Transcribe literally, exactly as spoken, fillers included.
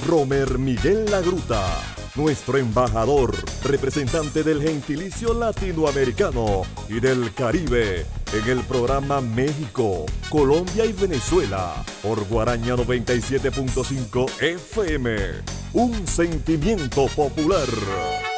Romer Miguel Lagruta, nuestro embajador, representante del gentilicio latinoamericano y del Caribe en el programa México, Colombia y Venezuela por Guaraña noventa y siete punto cinco F M. Un sentimiento popular.